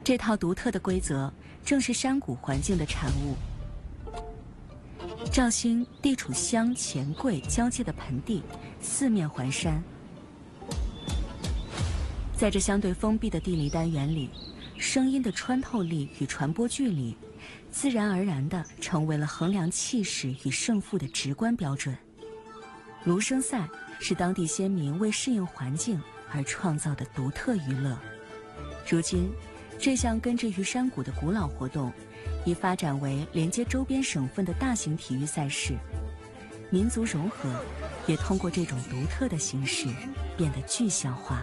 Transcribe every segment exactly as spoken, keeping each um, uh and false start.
这套独特的规则正是山谷环境的产物。肇兴地处湘黔桂交界的盆地，四面环山。在这相对封闭的地理单元里，声音的穿透力与传播距离，自然而然地成为了衡量气势与胜负的直观标准。芦笙赛是当地先民为适应环境而创造的独特娱乐。如今，这项根植于山谷的古老活动，已发展为连接周边省份的大型体育赛事。民族融合也通过这种独特的形式变得具象化。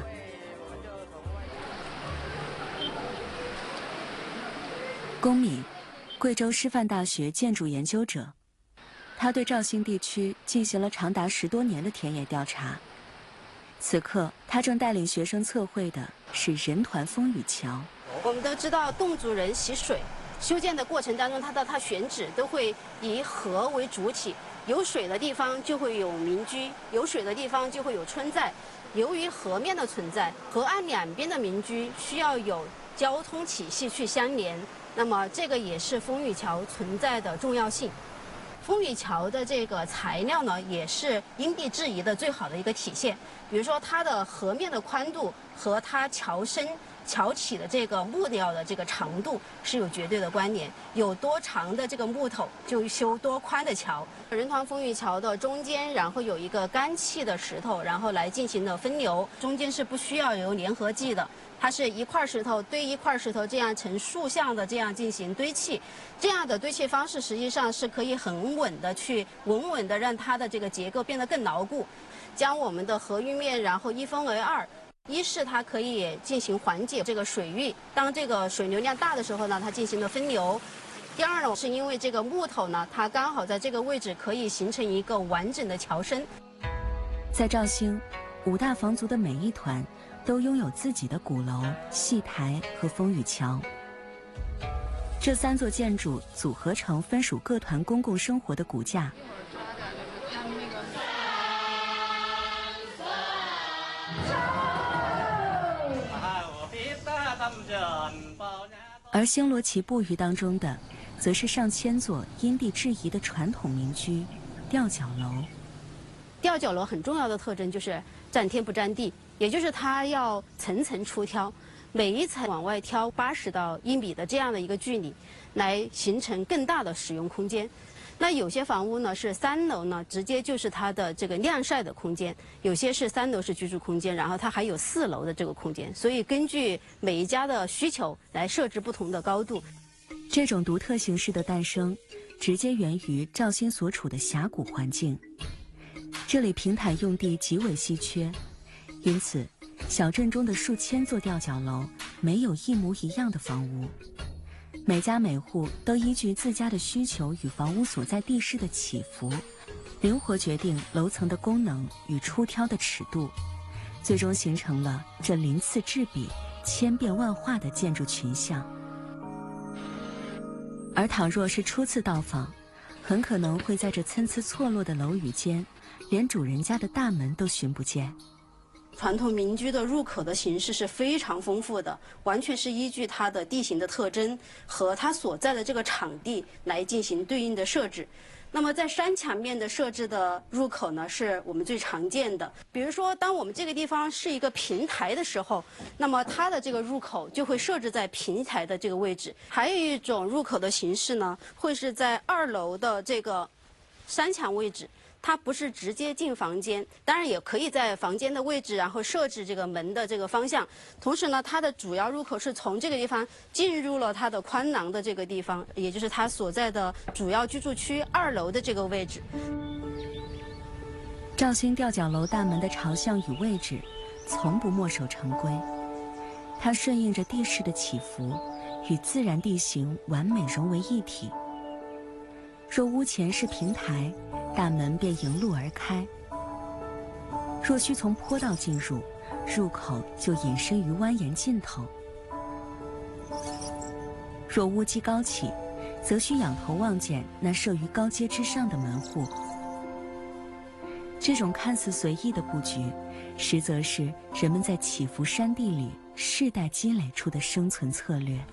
龚敏，贵州师范大学建筑研究者，他对肇兴地区进行了长达十多年的田野调查。此刻，他正带领学生测绘的是人团风雨桥。 我们都知道，侗族人习水，修建的过程当中，它的它选址都会以河为主体，有水的地方就会有民居，有水的地方就会有村寨。由于河面的存在，河岸两边的民居需要有交通体系去相连，那么这个也是风雨桥存在的重要性。风雨桥的这个材料呢，也是因地制宜的最好的一个体现。比如说，它的河面的宽度和它桥身、桥体的这个木料的这个长度是有绝对的关联。有多长的这个木头，就修多宽的桥。人团风雨桥的中间，然后有一个干砌的石头，然后来进行的分流，中间是不需要有粘合剂的。它是一块石头堆一块石头，这样呈竖向的这样进行堆砌，这样的堆砌方式实际上是可以很稳的去稳稳的让它的这个结构变得更牢固，将我们的河域面然后一分为二。一是它可以进行缓解这个水域，当这个水流量大的时候呢，它进行了分流。第二呢，是因为这个木头呢，它刚好在这个位置可以形成一个完整的桥身。 在肇兴，五大房族的每一团都拥有自己的鼓楼、戏台和风雨桥。这三座建筑组合成分属各团公共生活的骨架。而星罗棋布于当中的，则是上千座因地制宜的传统民居——吊脚楼。 吊脚楼很重要的特征就是占天不占地，也就是它要层层出挑，每一层往外挑八十到一米的这样的一个距离，来形成更大的使用空间。那有些房屋呢是三楼呢，直接就是它的这个晾晒的空间；有些是三楼是居住空间，然后它还有四楼的这个空间。所以根据每一家的需求来设置不同的高度。 这种独特形式的诞生，直接源于肇兴所处的峡谷环境。这里平坦用地极为稀缺，因此小镇中的数千座吊脚楼没有一模一样的房屋。每家每户都依据自家的需求与房屋所在地势的起伏，灵活决定楼层的功能与出挑的尺度，最终形成了这鳞次栉比、千变万化的建筑群像。而倘若是初次到访，很可能会在这参差错落的楼宇间，连主人家的大门都寻不见。 传统民居的入口的形式是非常丰富的，完全是依据它的地形的特征和它所在的这个场地来进行对应的设置。那么在山墙面的设置的入口呢，是我们最常见的。比如说，当我们这个地方是一个平台的时候，那么它的这个入口就会设置在平台的这个位置。还有一种入口的形式呢，会是在二楼的这个山墙位置。它不是直接进房间，当然也可以在房间的位置，然后设置这个门的这个方向。同时呢，它的主要入口是从这个地方进入了它的宽廊的这个地方，也就是它所在的主要居住区二楼的这个位置。 肇兴吊脚楼大门的朝向与位置，从不墨守成规，它顺应着地势的起伏，与自然地形完美融为一体。若屋前是平台，大门便迎路而开；若需从坡道进入，入口就隐身于蜿蜒尽头。若屋基高起，则需仰头望见那设于高阶之上的门户。这种看似随意的布局，实则是人们在起伏山地里世代积累出的生存策略。